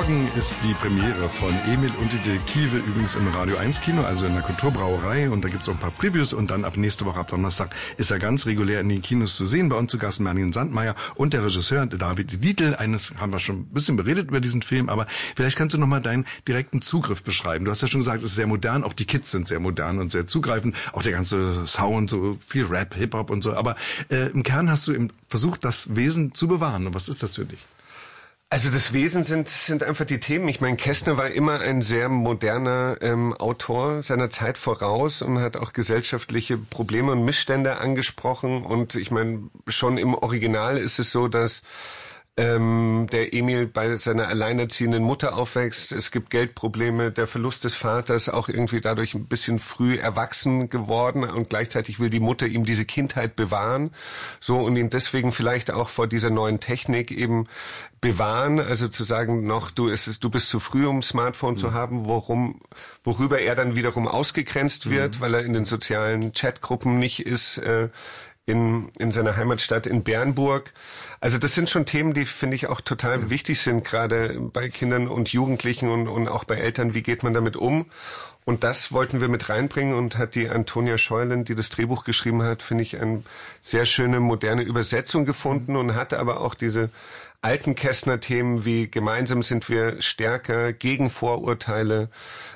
Morgen ist die Premiere von Emil und die Detektive, übrigens im Radio 1 Kino, also in der Kulturbrauerei, und da gibt's auch ein paar Previews und dann ab nächste Woche, ab Donnerstag, ist er ganz regulär in den Kinos zu sehen. Bei uns zu Gast Merlin Sandmeier und der Regisseur David Dietl. Eines haben wir schon ein bisschen beredet über diesen Film, aber vielleicht kannst du nochmal deinen direkten Zugriff beschreiben. Du hast ja schon gesagt, es ist sehr modern, auch die Kids sind sehr modern und sehr zugreifend, auch der ganze Sound, so viel Rap, Hip-Hop und so, aber im Kern hast du eben versucht, das Wesen zu bewahren. Und was ist das für dich? Also das Wesen sind einfach die Themen. Ich meine, Kästner war immer ein sehr moderner Autor seiner Zeit voraus und hat auch gesellschaftliche Probleme und Missstände angesprochen. Und ich meine, schon im Original ist es so, dass der Emil bei seiner alleinerziehenden Mutter aufwächst. Es gibt Geldprobleme, der Verlust des Vaters, auch irgendwie dadurch ein bisschen früh erwachsen geworden, und gleichzeitig will die Mutter ihm diese Kindheit bewahren, so, und ihn deswegen vielleicht auch vor dieser neuen Technik eben bewahren, also zu sagen, noch du bist zu früh, um ein Smartphone zu haben, worüber er dann wiederum ausgegrenzt wird, weil er in den sozialen Chatgruppen nicht ist, in seiner Heimatstadt in Bernburg. Also das sind schon Themen, die, finde ich, auch total wichtig sind, gerade bei Kindern und Jugendlichen und auch bei Eltern. Wie geht man damit um? Und das wollten wir mit reinbringen, und hat die Antonia Scheulen, die das Drehbuch geschrieben hat, finde ich, eine sehr schöne, moderne Übersetzung gefunden, und hat aber auch diese alten Kästner-Themen wie gemeinsam sind wir stärker, gegen Vorurteile,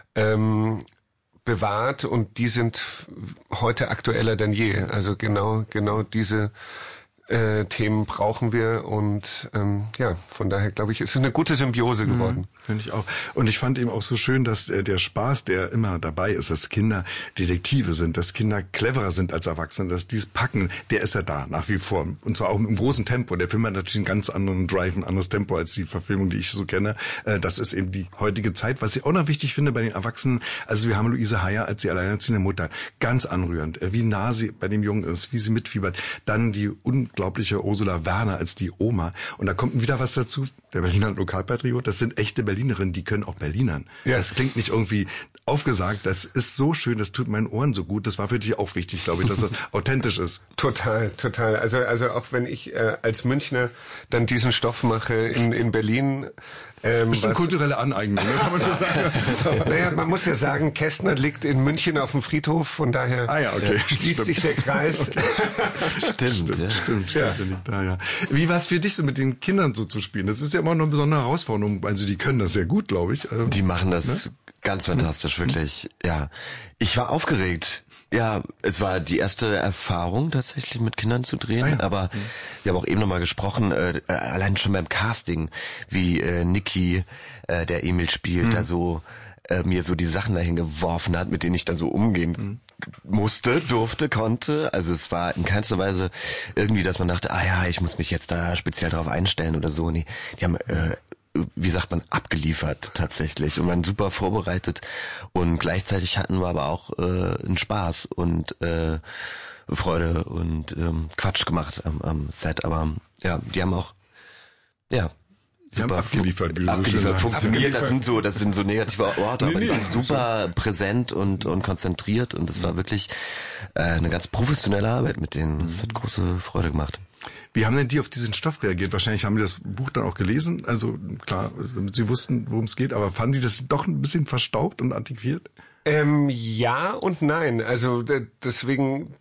bewahrt, und die sind heute aktueller denn je. Also genau diese Themen brauchen wir, und von daher glaube ich, es ist eine gute Symbiose geworden. Finde ich auch. Und ich fand eben auch so schön, dass der Spaß, der immer dabei ist, dass Kinder Detektive sind, dass Kinder cleverer sind als Erwachsene, dass die es packen, der ist ja da, nach wie vor. Und zwar auch im großen Tempo. Der Film hat natürlich einen ganz anderen Drive, ein anderes Tempo als die Verfilmung, die ich so kenne. Das ist eben die heutige Zeit. Was ich auch noch wichtig finde bei den Erwachsenen, also wir haben Luise Heyer als die alleinerziehende Mutter, ganz anrührend, wie nah sie bei dem Jungen ist, wie sie mitfiebert. Dann die unglaubliche Ursula Werner als die Oma. Und da kommt wieder was dazu, der Berliner Lokalpatriot, das sind echte Berlinerinnen, die können auch Berlinern. Ja. Das klingt nicht irgendwie aufgesagt, das ist so schön, das tut meinen Ohren so gut. Das war für dich auch wichtig, glaube ich, dass es authentisch ist. Total. Also auch wenn ich als Münchner dann diesen Stoff mache in Berlin. Bestimmt kulturelle Aneignung, kann man schon sagen. Naja, man muss ja sagen, Kästner liegt in München auf dem Friedhof, von daher schließt sich der Kreis. Okay. Stimmt. Ja. Der liegt da, ja. Wie war es für dich, so mit den Kindern so zu spielen? Das ist ja immer noch eine besondere Herausforderung. Also die können das sehr gut, glaube ich. Die machen das ganz fantastisch, wirklich. Ja, ich war aufgeregt. Ja, es war die erste Erfahrung tatsächlich mit Kindern zu drehen, aber wir haben auch eben nochmal gesprochen, allein schon beim Casting, wie Niki, der Emil spielt, da so mir so die Sachen dahin geworfen hat, mit denen ich dann so umgehen musste, durfte, konnte. Also es war in keinster Weise irgendwie, dass man dachte, ich muss mich jetzt da speziell drauf einstellen oder so. Nee, die haben wie sagt man, abgeliefert tatsächlich und waren super vorbereitet, und gleichzeitig hatten wir aber auch einen Spaß und Freude und Quatsch gemacht am Set, aber die haben auch super abgeliefert, wie so schön funktioniert. Das sind so negative Worte, aber die waren super präsent und konzentriert, und es war wirklich eine ganz professionelle Arbeit mit denen. Das hat große Freude gemacht. Wie haben denn die auf diesen Stoff reagiert? Wahrscheinlich haben die das Buch dann auch gelesen, also klar, sie wussten, worum es geht, aber fanden sie das doch ein bisschen verstaubt und antiquiert? Ja und nein. Also deswegen,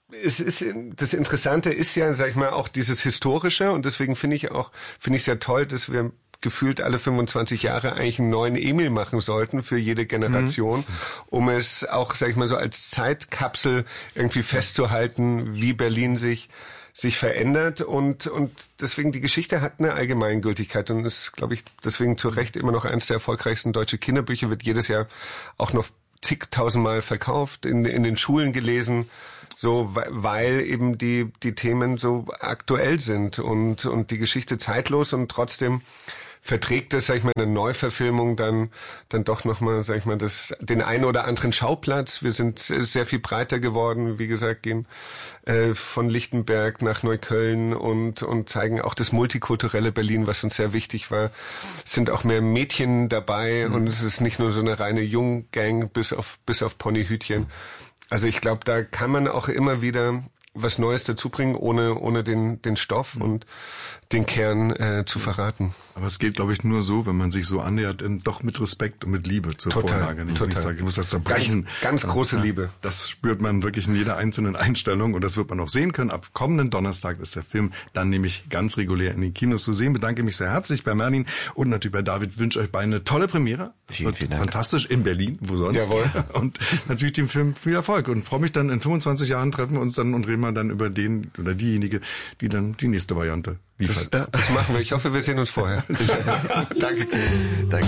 das Interessante ist ja, sag ich mal, auch dieses Historische, und deswegen finde ich es ja toll, dass wir gefühlt alle 25 Jahre eigentlich einen neuen Emil machen sollten für jede Generation, um es auch, sag ich mal, so als Zeitkapsel irgendwie festzuhalten, wie Berlin sich verändert, und deswegen die Geschichte hat eine Allgemeingültigkeit und ist, glaube ich, deswegen zu Recht immer noch eines der erfolgreichsten deutsche Kinderbücher, wird jedes Jahr auch noch zigtausendmal verkauft, in den Schulen gelesen, so, weil eben die Themen so aktuell sind und die Geschichte zeitlos, und trotzdem verträgt es, sag ich mal, eine Neuverfilmung dann doch nochmal, sag ich mal, den einen oder anderen Schauplatz. Wir sind sehr viel breiter geworden, wie gesagt, gehen von Lichtenberg nach Neukölln und zeigen auch das multikulturelle Berlin, was uns sehr wichtig war. Es sind auch mehr Mädchen dabei, und es ist nicht nur so eine reine Junggang bis auf Ponyhütchen. Also ich glaube, da kann man auch immer wieder was Neues dazu bringen, ohne den Stoff und den Kern zu verraten. Aber es geht, glaube ich, nur so, wenn man sich so annähert, doch mit Respekt und mit Liebe zur Vorlage. Total. Ich sage, ich muss das zerbrechen. Ganz große Liebe. Das spürt man wirklich in jeder einzelnen Einstellung und das wird man auch sehen können. Ab kommenden Donnerstag ist der Film dann nämlich ganz regulär in den Kinos zu sehen. Bedanke mich sehr herzlich bei Merlin und natürlich bei David. Wünsche euch beiden eine tolle Premiere. Vielen Dank. Fantastisch in Berlin, wo sonst. Jawohl. Und natürlich dem Film viel Erfolg und freue mich dann in 25 Jahren treffen wir uns dann und reden wir dann über den oder diejenige, die dann die nächste Variante liefert. Das machen wir. Ich hoffe, wir sehen uns vorher. Danke. Danke.